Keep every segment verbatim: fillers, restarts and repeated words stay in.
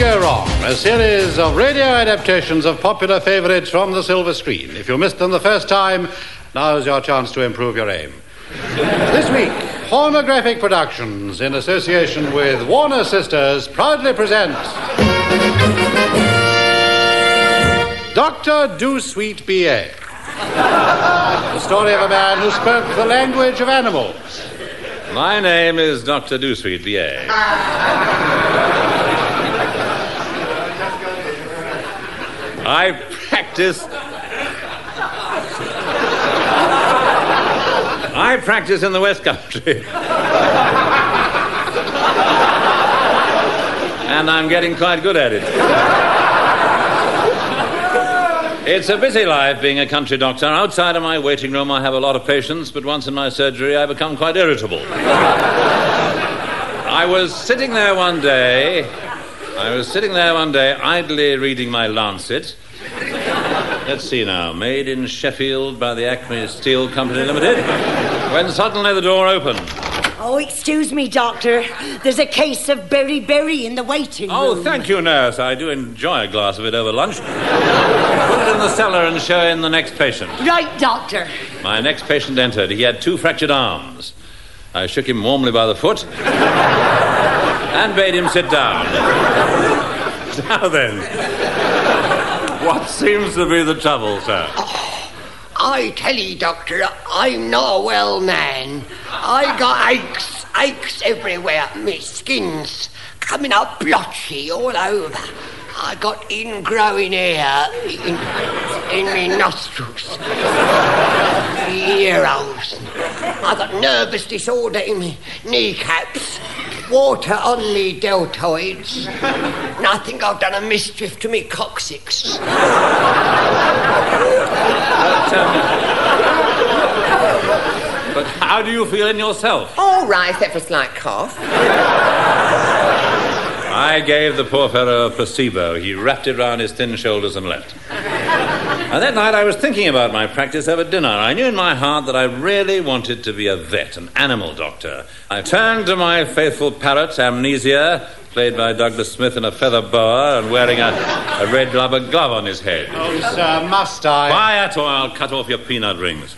Go Wrong, a series of radio adaptations of popular favourites from the silver screen. If you missed them the first time, now's your chance to improve your aim. This week, Hornographic Productions, in association with Warner Sisters, proudly present Doctor Do-Sweet B A The story of a man who spoke the language of animals. My name is Doctor Do-Sweet B A I practice... I practice in the West Country. And I'm getting quite good at it. It's a busy life being a country doctor. Outside of my waiting room, I have a lot of patients, but once in my surgery, I become quite irritable. I was sitting there one day... I was sitting there one day, idly reading my Lancet. Let's see now. Made in Sheffield by the Acme Steel Company Limited. When suddenly the door opened. Oh, excuse me, Doctor. There's a case of berry-berry in the waiting room. Oh, thank you, nurse. I do enjoy a glass of it over lunch. Put it in the cellar and show in the next patient. Right, Doctor. My next patient entered. He had two fractured arms. I shook him warmly by the foot and bade him sit down. Now then, what seems to be the trouble, sir? Oh, I tell you, Doctor, I'm not a well man. I got aches, aches everywhere. My skin's coming up blotchy all over. I got ingrowing hair in, in my nostrils, my ear holes. I got nervous disorder in my kneecaps, water on me deltoids, and I think I've done a mischief to me coccyx. But, um, but how do you feel in yourself? All right, that was like cough. I gave the poor fellow a placebo. He wrapped it round his thin shoulders and left. And that night I was thinking about my practice over dinner. I knew in my heart that I really wanted to be a vet, an animal doctor. I turned to my faithful parrot, Amnesia, played by Douglas Smith in a feather boa and wearing a, a red rubber glove on his head. Oh, sir, must I? Quiet or I'll cut off your peanut rings.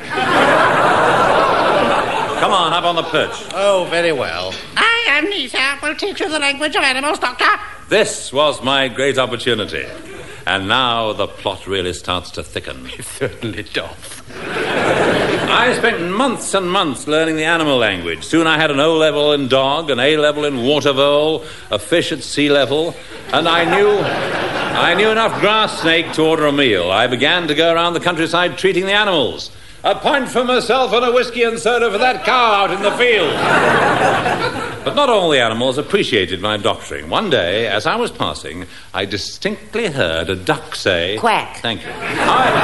Come on, up on the perch. Oh, very well. I, Amnesia, will teach you the language of animals, Doctor. This was my great opportunity. And now the plot really starts to thicken. It certainly does. I spent months and months learning the animal language. Soon I had an O level in dog, an A level in water vole, a fish at sea level, and I knew I knew enough grass snake to order a meal. I began to go around the countryside treating the animals. A pint for myself and a whiskey and soda for that cow out in the field. But not all the animals appreciated my doctoring. One day, as I was passing, I distinctly heard a duck say... Quack. Thank you. However,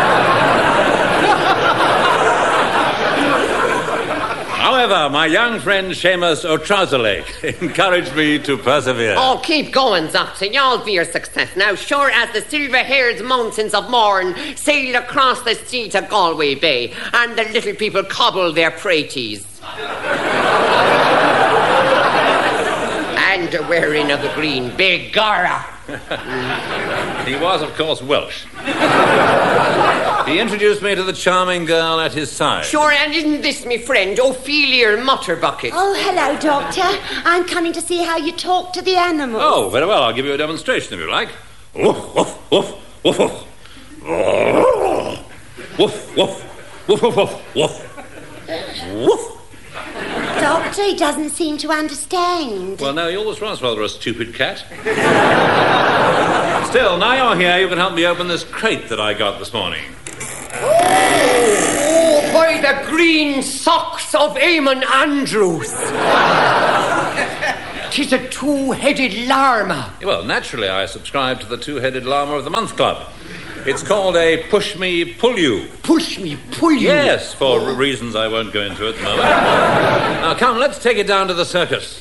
However my young friend Seamus O'Trouserlake encouraged me to persevere. Oh, keep going, Doctor. You'll be your success. Now, sure as the silver-haired mountains of Mourne sail across the sea to Galway Bay, and the little people cobble their praties. And the wearing of the green begorra. He was, of course, Welsh. He introduced me to the charming girl at his side. Sure, and isn't this me friend, Ophelia Mutterbucket? Oh, hello, Doctor. I'm coming to see how you talk to the animals. Oh, very well. I'll give you a demonstration if you like. Woof, woof, woof, woof, woof. Woof, woof, woof, woof, woof, woof. Woof. Doctor, he doesn't seem to understand. Well, no, he always was rather a stupid cat. Still, now you're here, you can help me open this crate that I got this morning. Oh, by the green socks of Eamon Andrews. 'Tis a two-headed llama. Well, naturally, I subscribe to the Two-Headed Llama of the Month Club. It's called a Push Me, Pull You. Push me, pull you. Yes, for oh. reasons I won't go into at the moment. Now, come, let's take it down to the circus.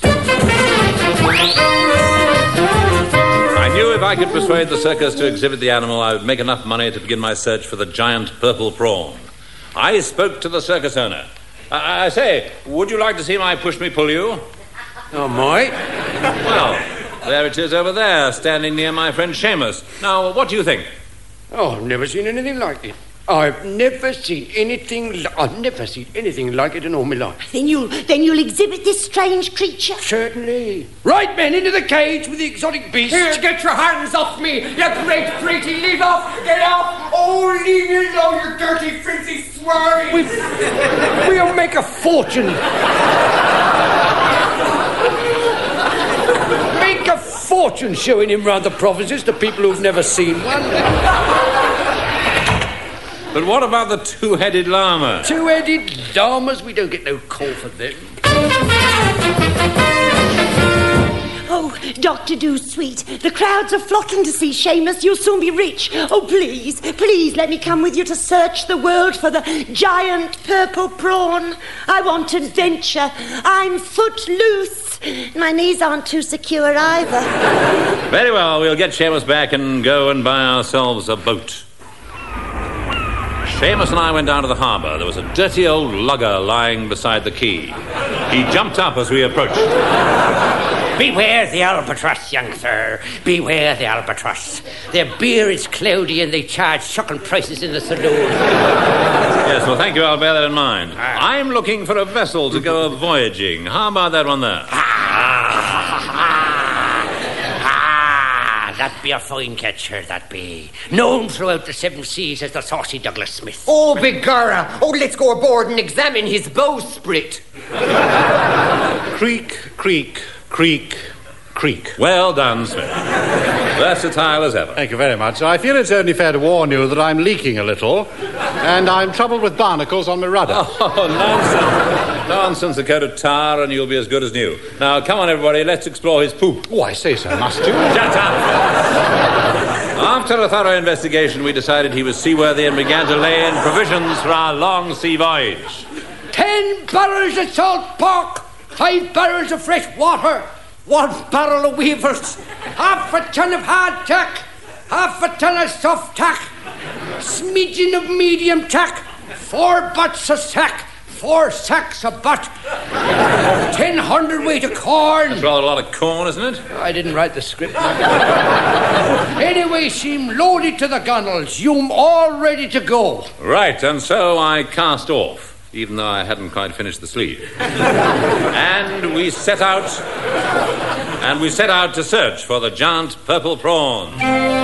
I knew if I could persuade the circus to exhibit the animal, I would make enough money to begin my search for the giant purple prawn. I spoke to the circus owner. I, I say, would you like to see my Push Me, Pull You? Oh, mate. Well, There it is over there, standing near my friend Seamus. Now, what do you think? Oh, I've never seen anything like it. I've never seen anything. Li- I've never seen anything like it in all my life. Then you'll, then you'll exhibit this strange creature. Certainly. Right, men, into the cage with the exotic beast. Here, get your hands off me, you great pretty. Leave off, get off. Oh, leave me alone, you dirty, filthy swine. We, we'll make a fortune. Make a fortune showing him round the provinces to people who've never seen one. But what about the two-headed llama? Two-headed llamas? We don't get no call for them. Oh, Doctor Dewsweet, the crowds are flocking to see Seamus. You'll soon be rich. Oh, please, please let me come with you to search the world for the giant purple prawn. I want adventure. I'm footloose. My knees aren't too secure either. Very well, we'll get Seamus back and go and buy ourselves a boat. Seamus and I went down to the harbour. There was a dirty old lugger lying beside the quay. He jumped up as we approached. Beware the albatross, young sir. Beware the albatross. Their beer is cloudy and they charge shocking prices in the saloon. Yes, well, thank you. I'll bear that in mind. I'm looking for a vessel to go a-voyaging. How about that one there? That be a fine catcher, that be. Known throughout the seven seas as the saucy Douglas Smith. Oh, begorra. Oh, let's go aboard and examine his bowsprit. Creak, creak, creak, creak. Well done, Smith. Versatile as ever. Thank you very much. I feel it's only fair to warn you that I'm leaking a little, and I'm troubled with barnacles on my rudder. Oh, nonsense. Nonsense, a coat of tar and you'll be as good as new. Now, come on, everybody, let's explore his poop. Oh, I say so, must you? Shut up! After a thorough investigation, we decided he was seaworthy and began to lay in provisions for our long sea voyage. Ten barrels of salt pork, five barrels of fresh water, one barrel of weavers, half a ton of hard tack, half a ton of soft tack, smidgen of medium tack, four butts of sack, four sacks of butt, ten hundred weight of corn. That's rather a lot of corn, isn't it? I didn't write the script. Anyway, she'm loaded to the gunnels. You'm all ready to go. Right, and so I cast off, even though I hadn't quite finished the sleeve. and we set out, and we set out to search for the giant purple prawn.